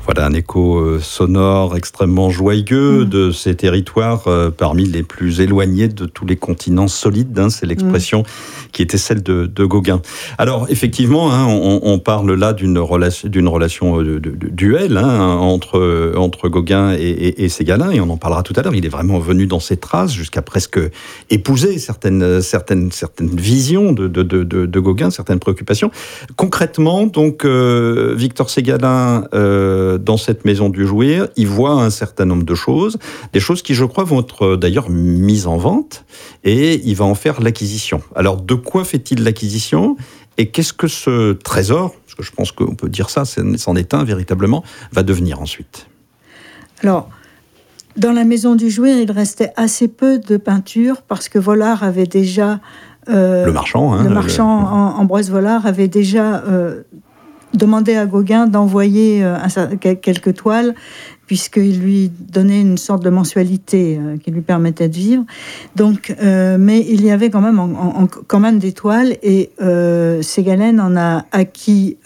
Voilà un écho sonore extrêmement joyeux de ces territoires parmi les plus éloignés de tous les continents solides. C'est l'expression qui était celle de Gauguin. Alors effectivement, on parle là d'une relation de duel entre Gauguin et Ségalen, et on en parlera tout à l'heure. Il est vraiment venu dans ses traces jusqu'à presque épouser certaines visions de Gauguin, certaines préoccupations. Concrètement, donc Victor Ségalen, dans cette maison du Jouir, il voit un certain nombre de choses, des choses qui, je crois, vont être d'ailleurs mises en vente, et il va en faire l'acquisition. Alors, de quoi fait-il l'acquisition ? Et qu'est-ce que ce trésor, parce que je pense qu'on peut dire ça, c'en est un véritablement, va devenir ensuite ? Alors, dans la maison du Jouir, il restait assez peu de peintures, parce que Vollard avait déjà... le marchand, Ambroise Vollard avait déjà... demandé à Gauguin d'envoyer quelques toiles, puisqu'il lui donnait une sorte de mensualité qui lui permettait de vivre. Donc, mais il y avait quand même des toiles, et Ségalen en a acquis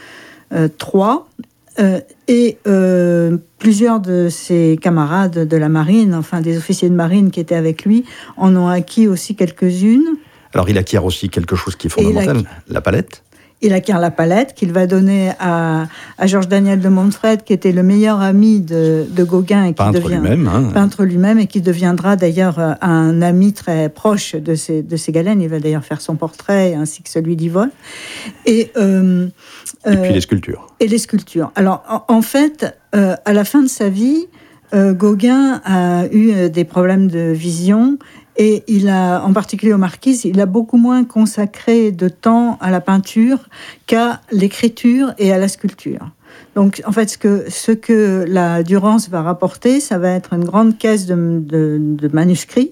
3, et plusieurs de ses camarades de la marine, enfin des officiers de marine qui étaient avec lui, en ont acquis aussi quelques-unes. Alors, il acquiert aussi quelque chose qui est fondamental, la palette. Il acquiert la palette qu'il va donner à Georges Daniel de Montfred, qui était le meilleur ami de Gauguin et qui peintre lui-même, et qui deviendra d'ailleurs un ami très proche de Ségalen. Il va d'ailleurs faire son portrait ainsi que celui d'Yvonne. Et puis les sculptures. Et les sculptures. Alors en fait, à la fin de sa vie, Gauguin a eu des problèmes de vision. Et il a, en particulier aux Marquises, il a beaucoup moins consacré de temps à la peinture qu'à l'écriture et à la sculpture. Donc, en fait, ce que la Durance va rapporter, ça va être une grande caisse de manuscrits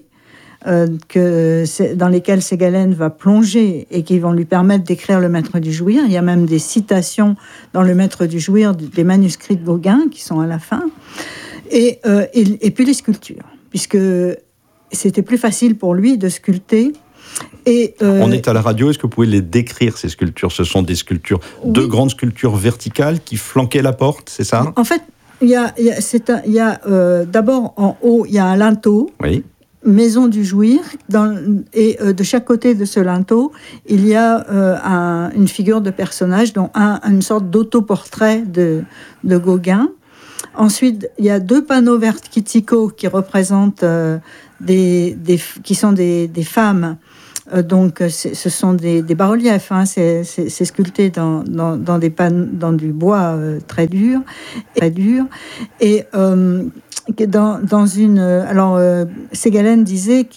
dans lesquels Ségalen va plonger et qui vont lui permettre d'écrire le Maître du Jouir. Il y a même des citations dans le Maître du Jouir des manuscrits de Gauguin qui sont à la fin. Et puis les sculptures, puisque c'était plus facile pour lui de sculpter. On est à la radio, est-ce que vous pouvez les décrire, ces sculptures ? Ce sont des sculptures, deux grandes sculptures verticales qui flanquaient la porte, c'est ça ? En fait, il y a d'abord en haut, il y a un linteau, maison du Jouir, et de chaque côté de ce linteau, il y a une figure de personnage, dont une sorte d'autoportrait de Gauguin. Ensuite, il y a 2 panneaux verticaux qui représentent qui sont des femmes. Donc, ce sont des bas-reliefs. C'est sculpté dans du bois très dur. Et Ségalen disait